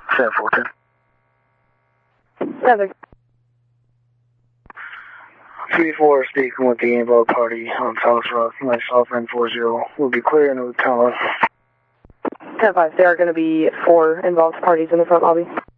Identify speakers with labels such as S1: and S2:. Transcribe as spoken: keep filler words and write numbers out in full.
S1: seven four ten.
S2: seven.
S1: three four speaking with the involved party on South Rock. Myself and four zero will be clear and we count.
S2: ten five, there are going to be four involved parties in the front lobby.